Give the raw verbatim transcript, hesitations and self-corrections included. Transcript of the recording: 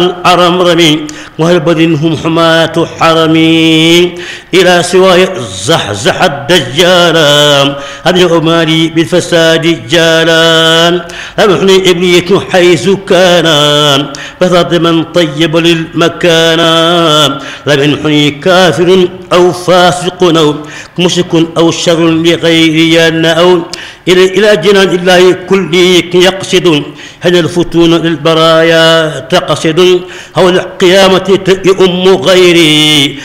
الأرمرمي وهل بدنهم حماة حرمي إلى سواي زحزح الدجال هذا أماري بالفساد جالان أمحني إبنية حيث كان فثاد من طيب للمكان لم ينحني كافر أو فاسق أو مشرك أو شر لغيري أو إلى إلى جنان الله كل يقصد هذا الفتون للبرايا تقصد هو القيامة يؤم غيري